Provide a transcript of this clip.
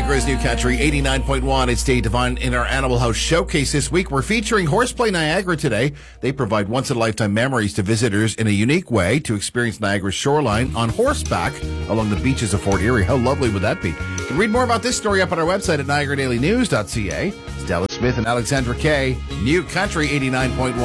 Niagara's New Country 89.1. It's Dave Devine in our Animal House Showcase this week. We're featuring Horseplay Niagara today. They provide once-in-a-lifetime memories to visitors in a unique way to experience Niagara's shoreline on horseback along the beaches of Fort Erie. How lovely would that be? You can read more about this story up on our website at niagaradailynews.ca. Stella Smith and Alexandra Kay, New Country 89.1.